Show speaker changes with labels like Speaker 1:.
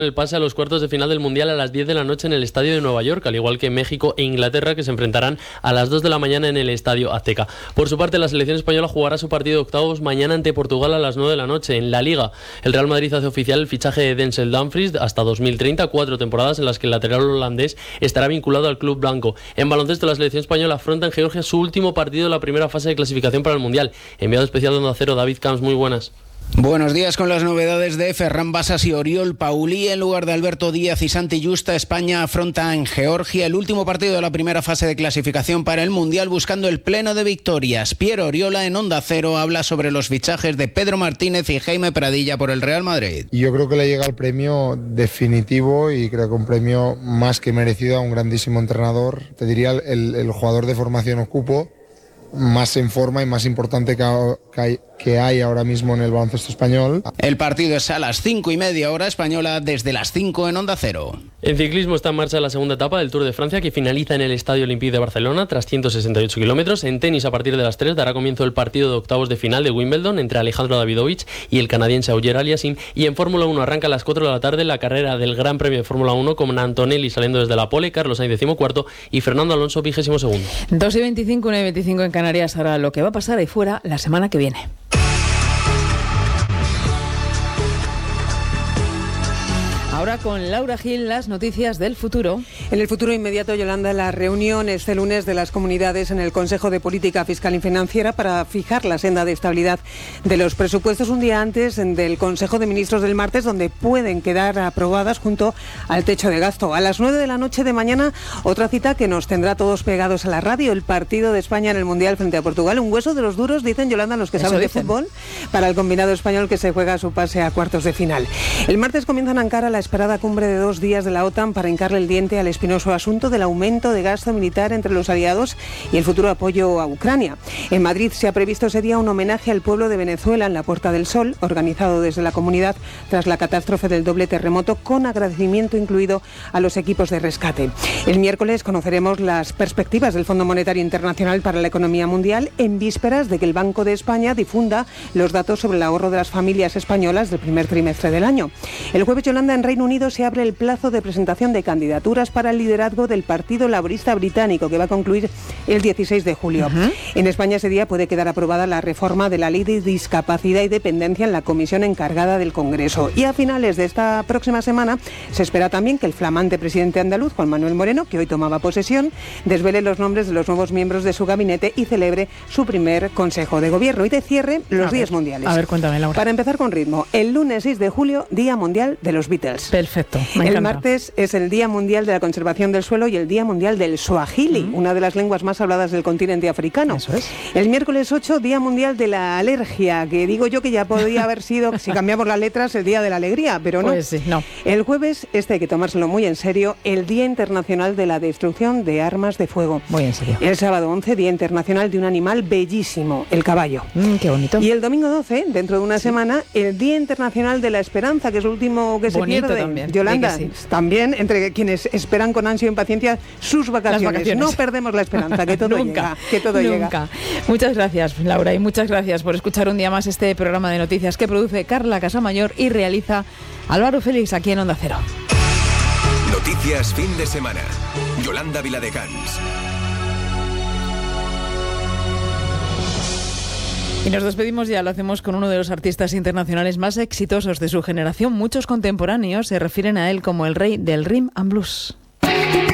Speaker 1: el pase a los cuartos de final del Mundial a las 10 de la noche en el Estadio de Nueva York, al igual que México e Inglaterra, que se enfrentarán a las 2 de la mañana en el Estadio Azteca. Por su parte, la selección española jugará su partido de octavos mañana ante Portugal a las 9 de la noche. En la Liga, el Real Madrid hace oficial el fichaje de Denzel Dumfries hasta 2030, 4 temporadas en las que el lateral holandés estará vinculado al club blanco. En baloncesto, la selección española afronta en Georgia su último partido de la primera fase de clasificación para el Mundial. Enviado especial de Onda Cero, David Camps, muy buenas.
Speaker 2: Buenos días con las novedades de Ferran Basas y Oriol Paulí. En lugar de Alberto Díaz y Santi Justa, España afronta en Georgia el último partido de la primera fase de clasificación para el Mundial, buscando el pleno de victorias. Piero Oriola en Onda Cero habla sobre los fichajes de Pedro Martínez y Jaime Pradilla por el Real Madrid.
Speaker 3: Yo creo que le llega el premio definitivo y creo que un premio más que merecido a un grandísimo entrenador. Te diría el jugador de formación Ocupo, más en forma y más importante que hay ahora mismo en el baloncesto español.
Speaker 2: El partido es a las 5:30 hora española, desde las 5 en Onda Cero.
Speaker 1: En ciclismo está en marcha la segunda etapa del Tour de Francia, que finaliza en el Estadio Olympique de Barcelona tras 168 kilómetros. En tenis, a partir de las 3 dará comienzo el partido de octavos de final de Wimbledon entre Alejandro Davidovich y el canadiense Auger Aliassime. Y en Fórmula 1 arranca a las 4 de la tarde la carrera del Gran Premio de Fórmula 1 con Antonelli saliendo desde la pole, Carlos Sainz 14º y Fernando Alonso 22º.
Speaker 4: 2:25, 1:25 en Canarias. Ahora lo que va a pasar ahí fuera la semana que viene. Ahora con Laura Gil, las noticias del futuro.
Speaker 5: En el futuro inmediato, Yolanda, la reunión este lunes de las comunidades en el Consejo de Política Fiscal y Financiera para fijar la senda de estabilidad de los presupuestos un día antes del Consejo de Ministros del martes, donde pueden quedar aprobadas junto al techo de gasto. A las 9 de la noche de mañana, otra cita que nos tendrá todos pegados a la radio, el partido de España en el Mundial frente a Portugal. Un hueso de los duros, dicen, Yolanda, los que saben de fútbol, para el combinado español que se juega su pase a cuartos de final. El martes comienza en Ankara la esperada cumbre de 2 días de la OTAN para hincarle el diente al espinoso asunto del aumento de gasto militar entre los aliados y el futuro apoyo a Ucrania. En Madrid se ha previsto ese día un homenaje al pueblo de Venezuela en la Puerta del Sol, organizado desde la comunidad tras la catástrofe del doble terremoto, con agradecimiento incluido a los equipos de rescate. El miércoles conoceremos las perspectivas del Fondo Monetario Internacional para la economía mundial, en vísperas de que el Banco de España difunda los datos sobre el ahorro de las familias españolas del primer trimestre del año. El jueves, Yolanda, en Reino Unido se abre el plazo de presentación de candidaturas para el liderazgo del Partido Laborista Británico, que va a concluir el 16 de julio. En España ese día puede quedar aprobada la reforma de la Ley de Discapacidad y Dependencia en la comisión encargada del Congreso. Y a finales de esta próxima semana se espera también que el flamante presidente andaluz, Juan Manuel Moreno, que hoy tomaba posesión, desvele los nombres de los nuevos miembros de su gabinete y celebre su primer Consejo de Gobierno. Y de cierre, los días mundiales.
Speaker 4: A ver, cuéntame, Laura.
Speaker 5: Para empezar con ritmo, el lunes 6 de julio, Día Mundial de los Beatles.
Speaker 4: Perfecto, me
Speaker 5: El
Speaker 4: encanta.
Speaker 5: martes es el Día Mundial de la Conservación del Suelo y el Día Mundial del Swahili, una de las lenguas más habladas del continente africano.
Speaker 4: Eso es.
Speaker 5: El miércoles 8, Día Mundial de la Alergia, que digo yo que ya podría haber sido, si cambiamos las letras, el Día de la Alegría, pero no.
Speaker 4: Pues sí, no.
Speaker 5: El jueves, hay que tomárselo muy en serio, el Día Internacional de la Destrucción de Armas de Fuego.
Speaker 4: Muy en serio.
Speaker 5: El sábado 11, Día Internacional de un animal bellísimo, el caballo.
Speaker 4: Qué bonito.
Speaker 5: Y el domingo 12, dentro de una semana, el Día Internacional de la Esperanza, que es lo último que
Speaker 4: Bonito
Speaker 5: se pierde.
Speaker 4: también.
Speaker 5: Yolanda,
Speaker 4: Sí.
Speaker 5: también entre quienes esperan con ansia e impaciencia sus vacaciones. No perdemos la esperanza, que todo
Speaker 4: Nunca,
Speaker 5: llega. Que todo llega.
Speaker 4: nunca. Muchas gracias, Laura, y muchas gracias por escuchar un día más este programa de noticias que produce Carla Casamayor y realiza Álvaro Félix aquí en Onda Cero.
Speaker 6: Noticias fin de semana. Yolanda Viladecans.
Speaker 4: Y nos despedimos ya, lo hacemos con uno de los artistas internacionales más exitosos de su generación. Muchos contemporáneos se refieren a él como el rey del rhythm and blues.